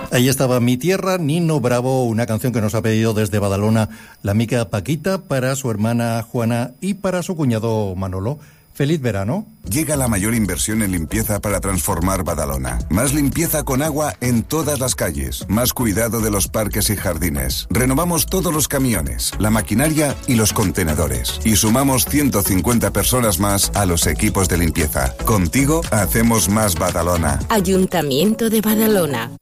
Ahí estaba Mi Tierra, Nino Bravo, una canción que nos ha pedido desde Badalona la amiga Paquita para su hermana Juana y para su cuñado Manolo. ¡Feliz verano! Llega la mayor inversión en limpieza para transformar Badalona. Más limpieza con agua en todas las calles. Más cuidado de los parques y jardines. Renovamos todos los camiones, la maquinaria y los contenedores. Y sumamos 150 personas más a los equipos de limpieza. Contigo hacemos más Badalona. Ayuntamiento de Badalona.